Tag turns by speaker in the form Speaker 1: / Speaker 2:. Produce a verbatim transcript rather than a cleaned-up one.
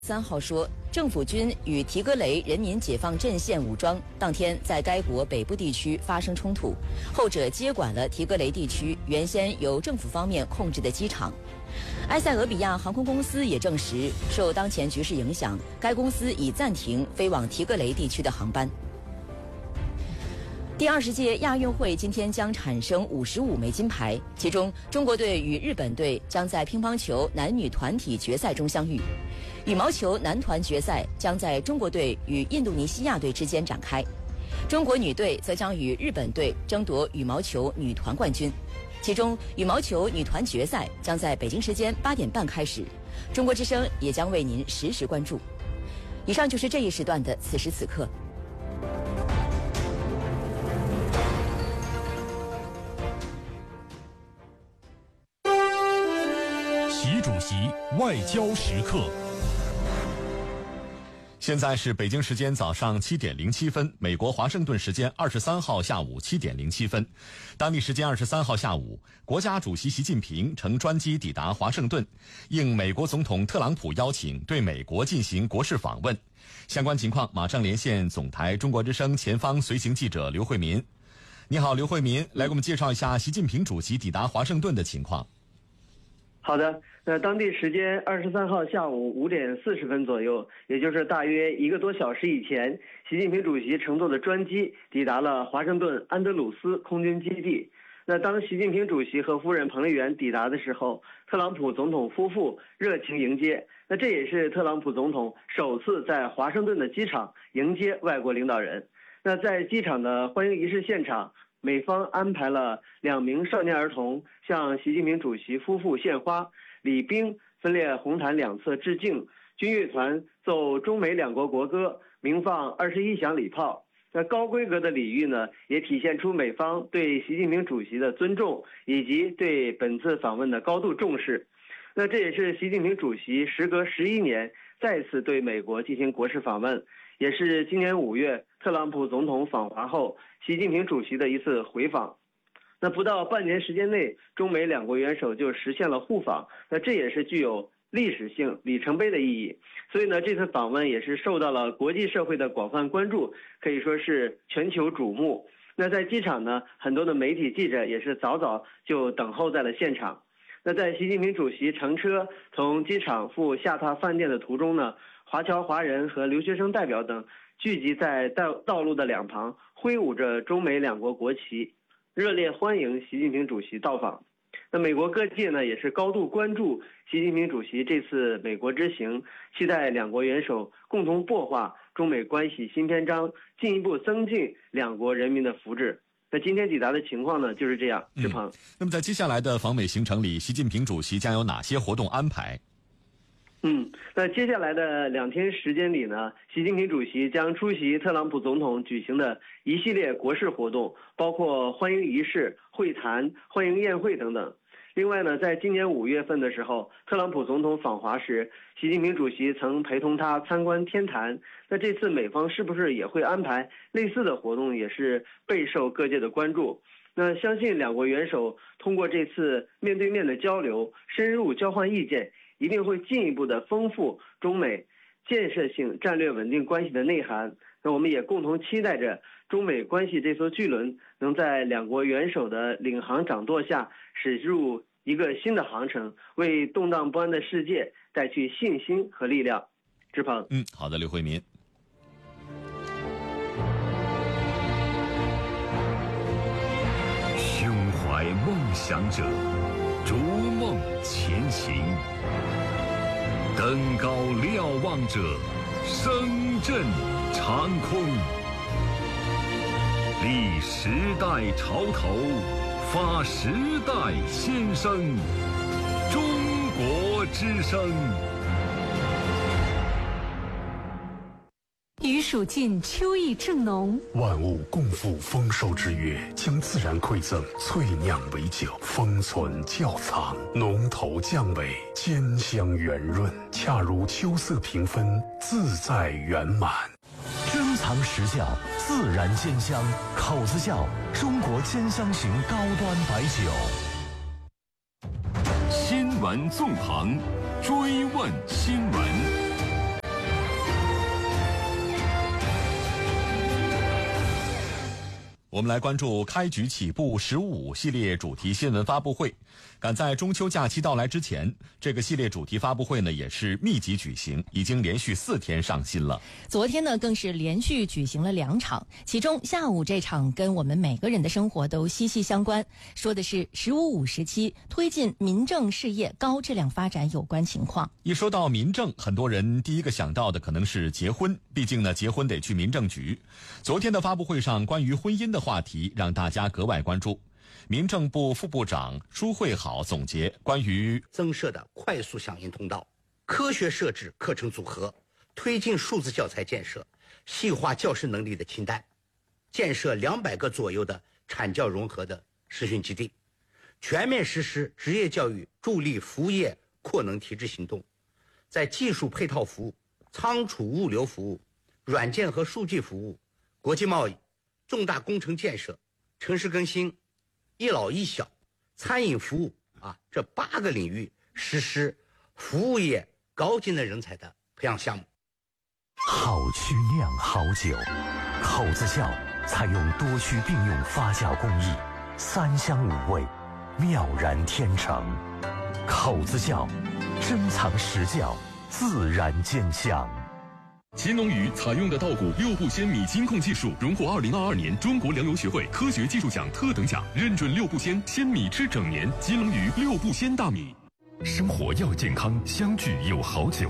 Speaker 1: 三号说，政府军与提格雷人民解放阵线武装当天在该国北部地区发生冲突，后者接管了提格雷地区原先由政府方面控制的机场。埃塞俄比亚航空公司也证实，受当前局势影响，该公司已暂停飞往提格雷地区的航班。第二十届亚运会今天将产生五十五枚金牌，其中中国队与日本队将在乒乓球男女团体决赛中相遇，羽毛球男团决赛将在中国队与印度尼西亚队之间展开，中国女队则将与日本队争夺羽毛球女团冠军。其中羽毛球女团决赛将在北京时间八点半开始，中国之声也将为您实时关注。以上就是这一时段的此时此刻。
Speaker 2: 习主席外交时刻。现在是北京时间早上七点零七分，美国华盛顿时间二十三号下午七点零七分，当地时间二十三号下午，国家主席习近平乘专机抵达华盛顿，应美国总统特朗普邀请，对美国进行国事访问。相关情况马上连线总台中国之声前方随行记者刘慧民。你好，刘慧民，来给我们介绍一下习近平主席抵达华盛顿的情况。
Speaker 3: 好的，那当地时间二十三号下午五点四十分左右，也就是大约一个多小时以前，习近平主席乘坐的专机抵达了华盛顿安德鲁斯空军基地。那当习近平主席和夫人彭丽媛抵达的时候，特朗普总统夫妇热情迎接。那这也是特朗普总统首次在华盛顿的机场迎接外国领导人。那在机场的欢迎仪式现场，美方安排了两名少年儿童向习近平主席夫妇献花，礼兵分列红毯两侧致敬，军乐团奏中美两国国歌，鸣放二十一响礼炮。那高规格的礼遇呢，也体现出美方对习近平主席的尊重，以及对本次访问的高度重视。那这也是习近平主席时隔十一年再次对美国进行国事访问，也是今年五月特朗普总统访华后习近平主席的一次回访。那不到半年时间内，中美两国元首就实现了互访，那这也是具有历史性里程碑的意义。所以呢，这次访问也是受到了国际社会的广泛关注，可以说是全球瞩目。那在机场呢，很多的媒体记者也是早早就等候在了现场。那在习近平主席乘车从机场赴下榻饭店的途中呢，华侨华人和留学生代表等聚集在道道路的两旁，挥舞着中美两国国旗，热烈欢迎习近平主席到访。那美国各界呢也是高度关注习近平主席这次美国之行，期待两国元首共同擘画中美关系新篇章，进一步增进两国人民的福祉。那今天抵达的情况呢就是这样，志鹏、嗯。
Speaker 2: 那么在接下来的访美行程里，习近平主席将有哪些活动安排？
Speaker 3: 嗯，那接下来的两天时间里呢，习近平主席将出席特朗普总统举行的一系列国事活动，包括欢迎仪式、会谈、欢迎宴会等等。另外呢，在今年五月份的时候，特朗普总统访华时，习近平主席曾陪同他参观天坛。那这次美方是不是也会安排类似的活动，也是备受各界的关注。那相信两国元首通过这次面对面的交流，深入交换意见，一定会进一步的丰富中美建设性战略稳定关系的内涵。那我们也共同期待着中美关系这艘巨轮能在两国元首的领航掌舵下驶入一个新的航程，为动荡不安的世界带去信心和力量。志鹏，
Speaker 2: 嗯，好的，刘慧民。
Speaker 4: 胸怀梦想者，逐梦前行。登高瞭望者，声震长空。立时代潮头，发时代先声。中国之声。
Speaker 5: 余暑尽，秋意正浓。
Speaker 6: 万物共赴丰收之月，将自然馈赠萃酿为酒，封存窖藏，浓头降尾，兼香圆润，恰如秋色平分，自在圆满。
Speaker 7: 珍藏实窖，自然兼香，口子窖，中国兼香型高端白酒。
Speaker 4: 新闻纵横，追问新闻。
Speaker 2: 我们来关注开局起步十五五系列主题新闻发布会。赶在中秋假期到来之前，这个系列主题发布会呢也是密集举行，已经连续四天上新了。
Speaker 8: 昨天呢更是连续举行了两场，其中下午这场跟我们每个人的生活都息息相关，说的是十五五时期推进民政事业高质量发展有关情况。
Speaker 2: 一说到民政，很多人第一个想到的可能是结婚，毕竟呢结婚得去民政局。昨天的发布会上，关于婚姻的话题让大家格外关注。民政部副部长舒慧好总结关于
Speaker 9: 增设的快速响应通道，科学设置课程组合，推进数字教材建设，细化教师能力的清单，建设两百个左右的产教融合的实训基地，全面实施职业教育助力服务业扩能提质行动，在技术配套服务、仓储物流服务、软件和数据服务、国际贸易、重大工程建设、城市更新、一老一小、餐饮服务啊，这八个领域实施服务业高技能人才的培养项目。
Speaker 7: 好曲酿好酒，口子窖采用多区并用发酵工艺，三香五味，妙然天成。口子窖，珍藏实窖，自然兼香。
Speaker 10: 乾隆鱼采用的稻谷六步鲜米金控技术，荣获二零二二年中国粮油学会科学技术奖特等奖，认准六步鲜，鲜米吃整年。乾隆鱼六步鲜大米。
Speaker 4: 生活要健康，相聚有好酒。